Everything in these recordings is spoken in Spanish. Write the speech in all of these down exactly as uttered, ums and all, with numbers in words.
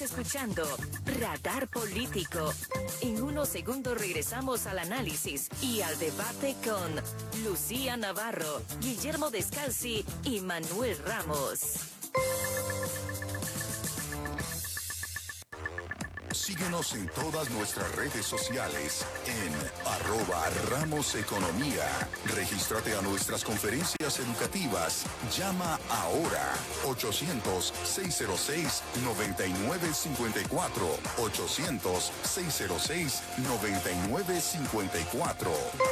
escuchando Radar Político. En unos segundos regresamos al análisis y al debate con Lucía Navarro, Guillermo Descalzi y Manuel Ramos. Síguenos en todas nuestras redes sociales en arroba Ramos Economía. Regístrate a nuestras conferencias educativas. Llama ahora ochocientos, seiscientos seis, noventa y nueve cincuenta y cuatro. ochocientos, seiscientos seis, noventa y nueve cincuenta y cuatro.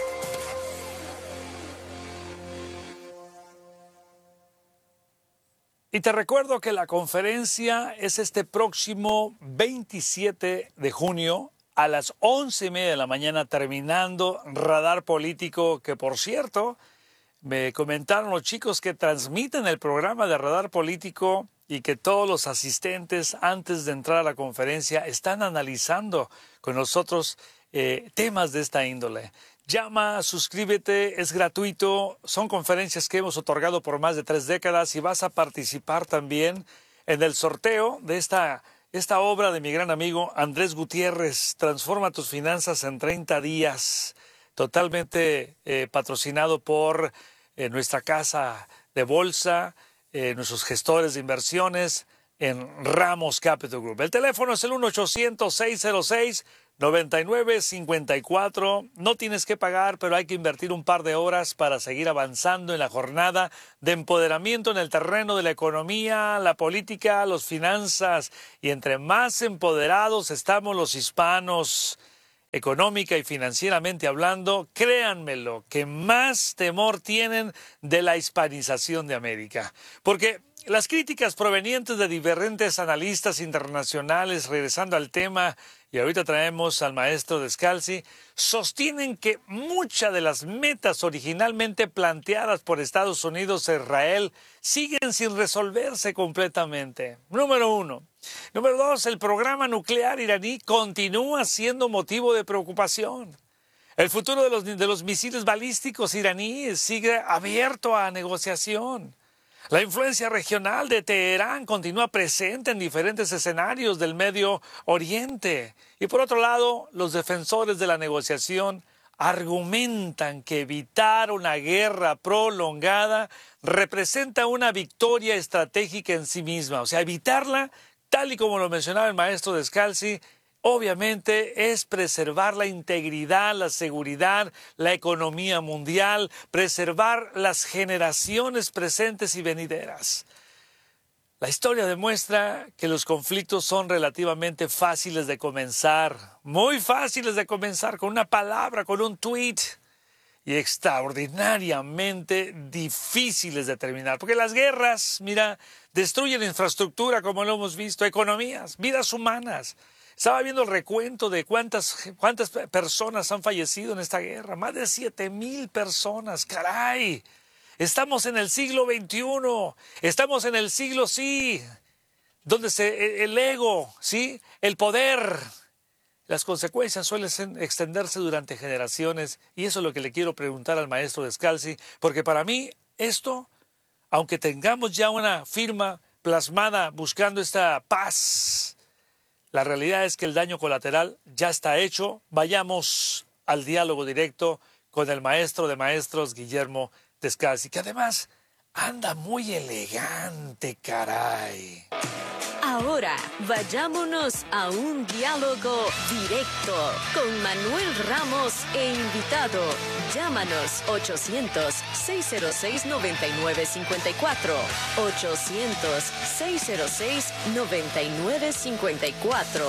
Y te recuerdo que la conferencia es este próximo veintisiete de junio a las once y media de la mañana, terminando Radar Político, que por cierto, me comentaron los chicos que transmiten el programa de Radar Político y que todos los asistentes antes de entrar a la conferencia están analizando con nosotros eh, temas de esta índole. Llama, suscríbete, es gratuito, son conferencias que hemos otorgado por más de tres décadas y vas a participar también en el sorteo de esta, esta obra de mi gran amigo Andrés Gutiérrez, Transforma tus finanzas en treinta días, totalmente eh, patrocinado por eh, nuestra casa de bolsa, eh, nuestros gestores de inversiones en Ramos Capital Group. El teléfono es el uno ochocientos, seiscientos seis, noventa y nueve cincuenta y cuatro. No tienes que pagar, pero hay que invertir un par de horas para seguir avanzando en la jornada de empoderamiento en el terreno de la economía, la política, las finanzas. Y entre más empoderados estamos los hispanos, económica y financieramente hablando, créanmelo, que más temor tienen de la hispanización de América. Porque las críticas provenientes de diferentes analistas internacionales, regresando al tema, y ahorita traemos al maestro Descalzi, sostienen que muchas de las metas originalmente planteadas por Estados Unidos e Israel siguen sin resolverse completamente. Número uno. Número dos, el programa nuclear iraní continúa siendo motivo de preocupación. El futuro de los, de los misiles balísticos iraníes sigue abierto a negociación. La influencia regional de Teherán continúa presente en diferentes escenarios del Medio Oriente. Y por otro lado, los defensores de la negociación argumentan que evitar una guerra prolongada representa una victoria estratégica en sí misma. O sea, evitarla, tal y como lo mencionaba el maestro Descalzi, obviamente es preservar la integridad, la seguridad, la economía mundial, preservar las generaciones presentes y venideras. La historia demuestra que los conflictos son relativamente fáciles de comenzar, muy fáciles de comenzar con una palabra, con un tweet, y extraordinariamente difíciles de terminar. Porque las guerras, mira, destruyen infraestructura, como lo hemos visto, economías, vidas humanas. Estaba viendo el recuento de cuántas, cuántas personas han fallecido en esta guerra. Más de siete mil personas, caray. Estamos en el siglo veintiuno. Estamos en el siglo, sí, donde se, el ego, sí, el poder. Las consecuencias suelen extenderse durante generaciones. Y eso es lo que le quiero preguntar al maestro Descalzi. Porque para mí esto, aunque tengamos ya una firma plasmada buscando esta paz, la realidad es que el daño colateral ya está hecho. Vayamos al diálogo directo con el maestro de maestros, Guillermo Descalzi, que además anda muy elegante, caray. Ahora, vayámonos a un diálogo directo con Manuel Ramos e invitado. Llámanos ochocientos, seiscientos seis, noventa y nueve cincuenta y cuatro. ochocientos, seiscientos seis, noventa y nueve cincuenta y cuatro.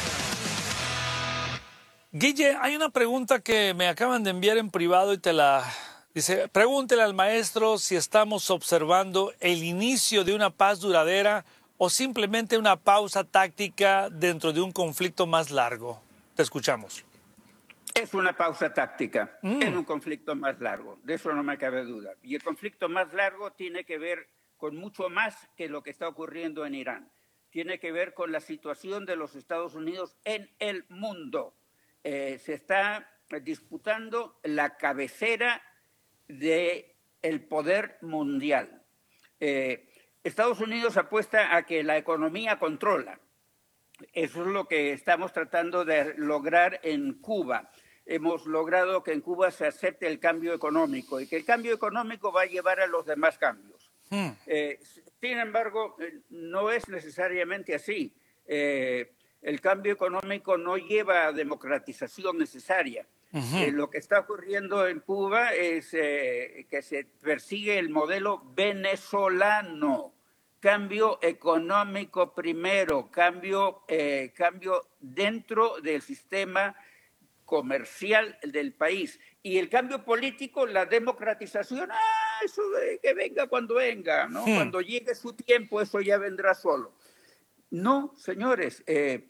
Guille, hay una pregunta que me acaban de enviar en privado y te la... Dice, pregúntele al maestro si estamos observando el inicio de una paz duradera o simplemente una pausa táctica dentro de un conflicto más largo. Te escuchamos. Es una pausa táctica Mm. en un conflicto más largo, de eso no me cabe duda. Y el conflicto más largo tiene que ver con mucho más que lo que está ocurriendo en Irán. Tiene que ver con la situación de los Estados Unidos en el mundo. Eh, se está disputando la cabecera del poder mundial. Eh, Estados Unidos apuesta a que la economía controla Eso es lo que estamos tratando de lograr en Cuba. Hemos logrado que en Cuba se acepte el cambio económico y que el cambio económico va a llevar a los demás cambios. Hmm. Eh, sin embargo, no es necesariamente así. Eh, el cambio económico no lleva a democratización necesaria. Uh-huh. Eh, lo que está ocurriendo en Cuba es eh, que se persigue el modelo venezolano. Cambio económico primero, cambio, eh, cambio dentro del sistema comercial del país. Y el cambio político, la democratización, ah, eso de que venga cuando venga, ¿no? Hmm. Cuando llegue su tiempo, eso ya vendrá solo. No, señores, eh,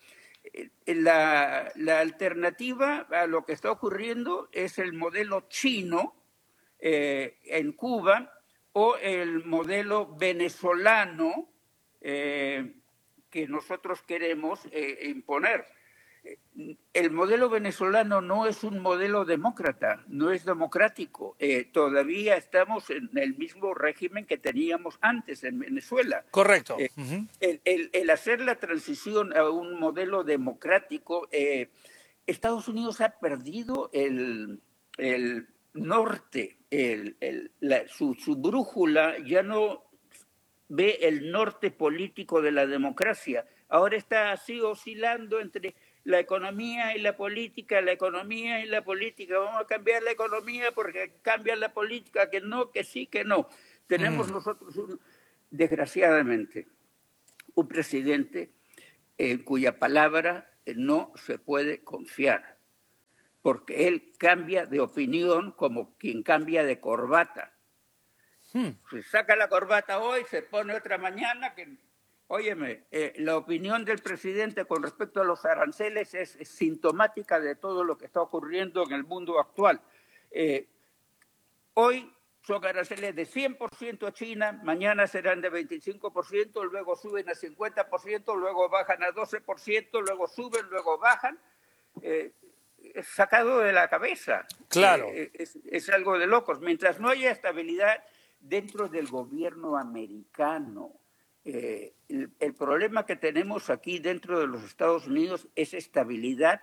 la, la alternativa a lo que está ocurriendo es el modelo chino eh, en Cuba, o el modelo venezolano eh, que nosotros queremos eh, imponer. El modelo venezolano no es un modelo demócrata, no es democrático. Eh, todavía estamos en el mismo régimen que teníamos antes en Venezuela. Correcto. Eh, uh-huh. el, el, el hacer la transición a un modelo democrático, eh, Estados Unidos ha perdido el... el norte, el, el, la, su, su brújula ya no ve el norte político de la democracia. Ahora está así oscilando entre la economía y la política, la economía y la política. Vamos a cambiar la economía porque cambia la política, que no, que sí, que no. Tenemos mm. nosotros, un, desgraciadamente, un presidente en cuya palabra no se puede confiar, porque él cambia de opinión como quien cambia de corbata. Hmm. Se saca la corbata hoy, se pone otra mañana. Que, óyeme, eh, la opinión del presidente con respecto a los aranceles es, es sintomática de todo lo que está ocurriendo en el mundo actual. Eh, hoy son aranceles de cien por ciento a China, mañana serán de veinticinco por ciento, luego suben a cincuenta por ciento, luego bajan a doce por ciento, luego suben, luego bajan. Eh, sacado de la cabeza. Claro. Eh, es, es algo de locos. Mientras no haya estabilidad dentro del gobierno americano, eh, el, el problema que tenemos aquí dentro de los Estados Unidos es estabilidad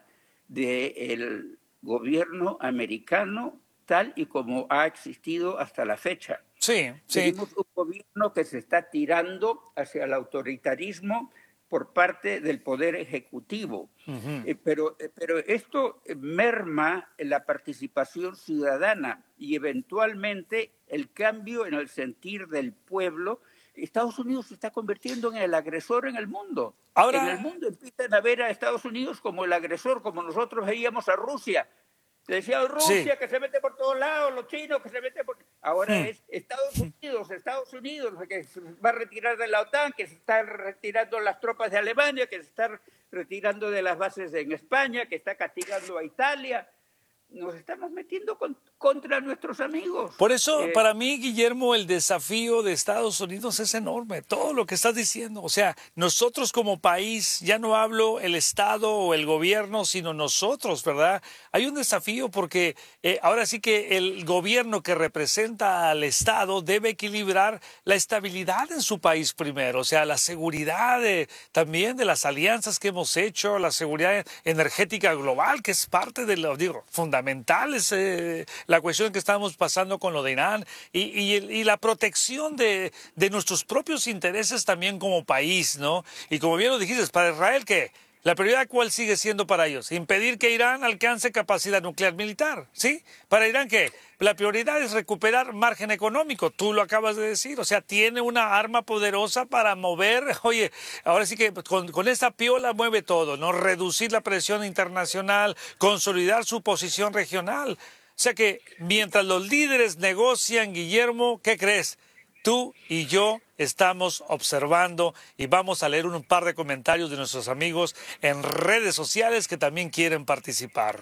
del gobierno americano tal y como ha existido hasta la fecha. Sí, sí. Tenemos un gobierno que se está tirando hacia el autoritarismo por parte del Poder Ejecutivo. Uh-huh. Eh, pero, eh, pero esto merma la participación ciudadana y eventualmente el cambio en el sentir del pueblo. Estados Unidos se está convirtiendo en el agresor en el mundo. Ahora... En el mundo empiezan a ver a Estados Unidos como el agresor, como nosotros veíamos a Rusia. Decía Rusia sí. que se mete por todos lados, los chinos que se meten por... Ahora hmm. es Estados Unidos, Estados Unidos, que se va a retirar de la OTAN, que se están retirando las tropas de Alemania, que se está retirando de las bases en España, que está castigando a Italia. Nos estamos metiendo con, contra nuestros amigos. Por eso, eh, para mí, Guillermo, el desafío de Estados Unidos es enorme. Todo lo que estás diciendo. O sea, nosotros como país, ya no hablo el Estado o el gobierno, sino nosotros, ¿verdad? Hay un desafío porque eh, ahora sí que el gobierno que representa al Estado debe equilibrar la estabilidad en su país primero. O sea, la seguridad de, también de las alianzas que hemos hecho, la seguridad energética global, que es parte de lo, digo, fundamental. Fundamentales, eh, la cuestión que estamos pasando con lo de Irán y, y, y la protección de, de nuestros propios intereses también como país, ¿no? Y como bien lo dijiste, para Israel, ¿qué? ¿La prioridad cuál sigue siendo para ellos? Impedir que Irán alcance capacidad nuclear militar, ¿sí? Para Irán, ¿qué? La prioridad es recuperar margen económico, tú lo acabas de decir, o sea, tiene una arma poderosa para mover, oye, ahora sí que con, con esta piola mueve todo, ¿no? Reducir la presión internacional, consolidar su posición regional. O sea que mientras los líderes negocian, Guillermo, ¿qué crees? Tú y yo estamos observando y vamos a leer un par de comentarios de nuestros amigos en redes sociales que también quieren participar.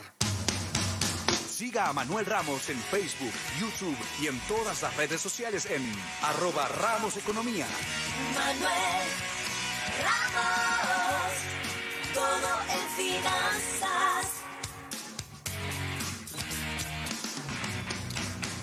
Siga a Manuel Ramos en Facebook, YouTube y en todas las redes sociales en arroba Ramos Economía. Manuel Ramos, todo en finanzas.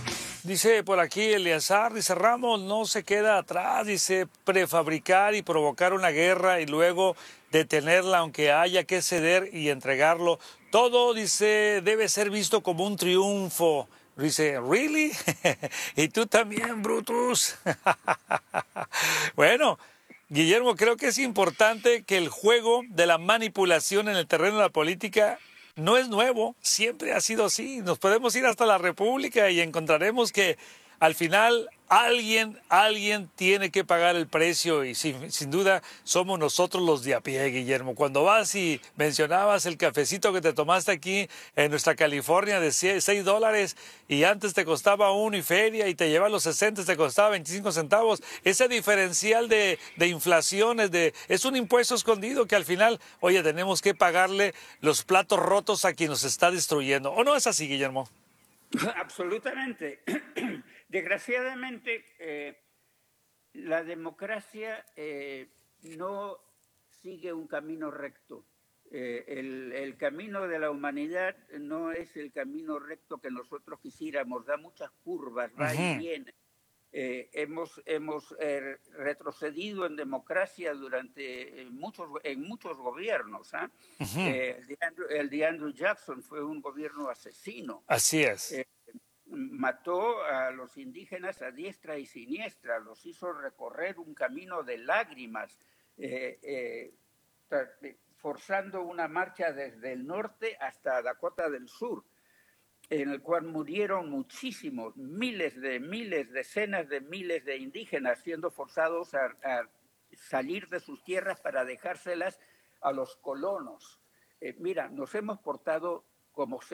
Dice por aquí Eleazar, dice Ramos no se queda atrás, dice prefabricar y provocar una guerra y luego detenerla aunque haya que ceder y entregarlo. Todo, dice, debe ser visto como un triunfo. Dice, ¿really? Y tú también, Brutus. Bueno, Guillermo, creo que es importante que el juego de la manipulación en el terreno de la política no es nuevo, siempre ha sido así. Nos podemos ir hasta la República y encontraremos que al final alguien, alguien tiene que pagar el precio y sin, sin duda somos nosotros los de a pie, Guillermo. Cuando vas y mencionabas el cafecito que te tomaste aquí en nuestra California de seis dólares y antes te costaba uno y feria y te lleva los sesenta, te costaba veinticinco centavos. Ese diferencial de, de inflación es, de, es un impuesto escondido que al final, oye, tenemos que pagarle los platos rotos a quien nos está destruyendo. ¿O no es así, Guillermo? Absolutamente. Desgraciadamente, eh, la democracia eh, no sigue un camino recto. Eh, el, el camino de la humanidad no es el camino recto que nosotros quisiéramos, da muchas curvas, va uh-huh. y viene. Eh, hemos hemos eh, retrocedido en democracia durante eh, muchos en muchos gobiernos. ¿eh? Uh-huh. Eh, el, de Andrew, el de Andrew Jackson fue un gobierno asesino. Así es. Eh, mató a los indígenas a diestra y siniestra, los hizo recorrer un camino de lágrimas, eh, eh, forzando una marcha desde el norte hasta Dakota del Sur, en el cual murieron muchísimos, miles de miles, decenas de miles de indígenas siendo forzados a, a salir de sus tierras para dejárselas a los colonos. Eh, mira, nos hemos portado como